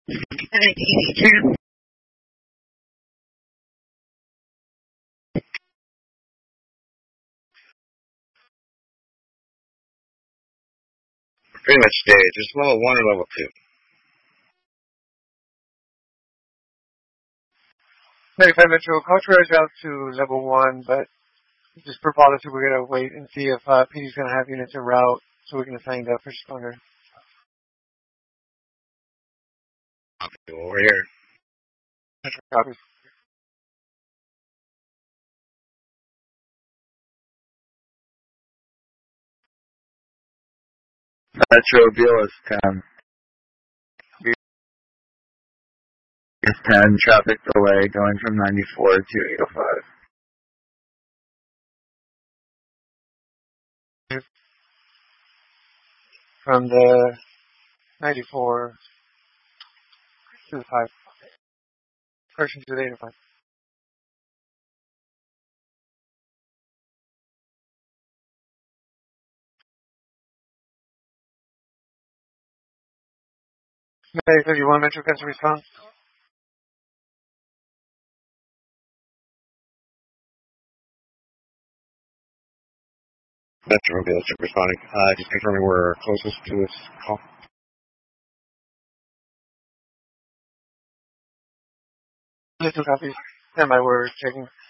Easy Jam. Pretty much stage. It's level 1 or level 2. 95 Metro, coach roads out to level 1, but just for policy, we're going to wait and see if PD's going to have units en route so we can assign the first responder. Over here. Copies. Metro Beal is 10. Is 10, traffic delay going from 94 to 805. From the 94 to the 5. Correction to the 805. Medic 31 Metro, cancel response. Metro Beal responding. Just confirming we're closest to this call. Listen, copies. Stand by, we're checking.